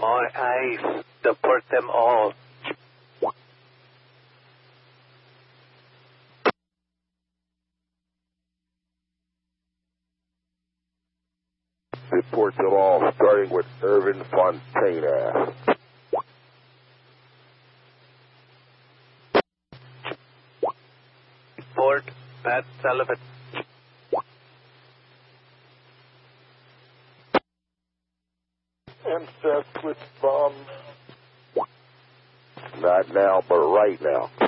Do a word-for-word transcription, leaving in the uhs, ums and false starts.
My eyes, deport them all. Deport them all, starting with Irvin Fontana. Deport Pat Sullivan. Incest with bomb. Not now, but right now.